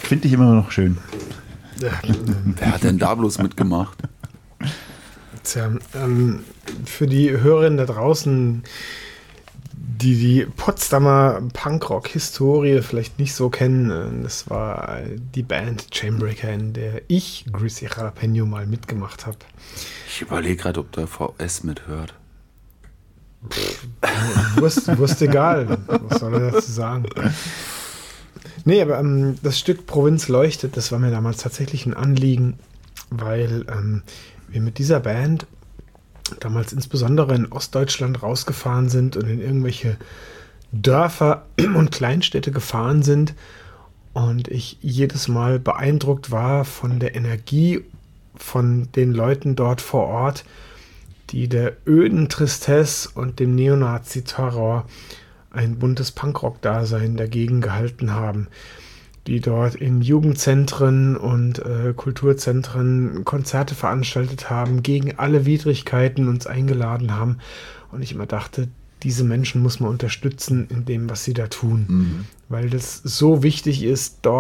Finde ich immer noch schön. Wer hat denn da bloß mitgemacht? Tja, für die Hörerinnen da draußen, die Potsdamer Punkrock-Historie vielleicht nicht so kennen, das war die Band Chainbreaker, in der ich, Greasy Jalapeno, mal mitgemacht habe. Ich überlege gerade, ob der VS mithört. Wurst egal, was soll er dazu sagen? Nee, aber das Stück Provinz leuchtet, das war mir damals tatsächlich ein Anliegen, weil wir mit dieser Band damals insbesondere in Ostdeutschland rausgefahren sind und in irgendwelche Dörfer und Kleinstädte gefahren sind und ich jedes Mal beeindruckt war von der Energie von den Leuten dort vor Ort, die der öden Tristesse und dem Neonazi-Terror ein buntes Punkrock-Dasein dagegen gehalten haben, die dort in Jugendzentren und Kulturzentren Konzerte veranstaltet haben, gegen alle Widrigkeiten uns eingeladen haben. Und ich immer dachte, diese Menschen muss man unterstützen in dem, was sie da tun. Weil das so wichtig ist, dort